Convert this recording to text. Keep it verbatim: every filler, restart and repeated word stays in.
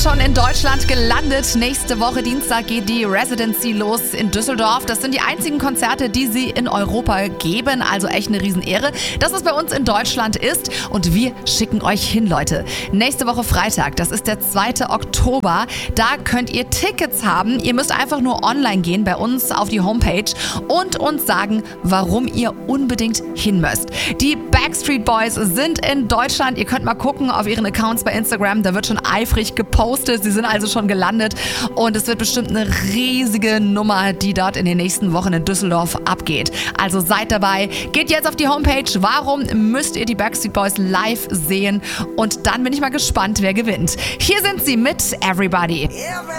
sind schon in Deutschland gelandet. Nächste Woche Dienstag geht die Residency los in Düsseldorf. Das sind die einzigen Konzerte, die sie in Europa geben. Also echt eine Riesenehre, dass es bei uns in Deutschland ist. Und wir schicken euch hin, Leute. Nächste Woche Freitag, das ist der zweite Oktober. Da könnt ihr Tickets haben. Ihr müsst einfach nur online gehen bei uns auf die Homepage und uns sagen, warum ihr unbedingt hin müsst. Die Backstreet Boys sind in Deutschland. Ihr könnt mal gucken auf ihren Accounts bei Instagram. Da wird schon eifrig gepostet. Sie sind also schon gelandet. Und es wird bestimmt eine riesige Nummer, die dort in den nächsten Wochen in Düsseldorf abgeht. Also seid dabei. Geht jetzt auf die Homepage. Warum müsst ihr die Backstreet Boys live sehen? Und dann bin ich mal gespannt, wer gewinnt. Hier sind sie mit Everybody.